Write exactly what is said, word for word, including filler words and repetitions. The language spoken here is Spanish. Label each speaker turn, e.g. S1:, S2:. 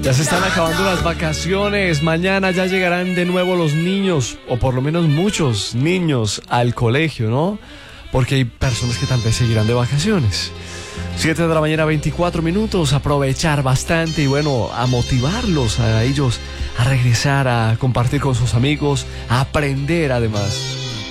S1: Ya se están acabando las vacaciones. Mañana ya llegarán de nuevo los niños, o por lo menos muchos niños, al colegio, ¿no? Porque hay personas que tal vez seguirán de vacaciones. siete de la mañana, veinticuatro minutos. Aprovechar bastante y bueno, a motivarlos a ellos a regresar, a compartir con sus amigos, a aprender además.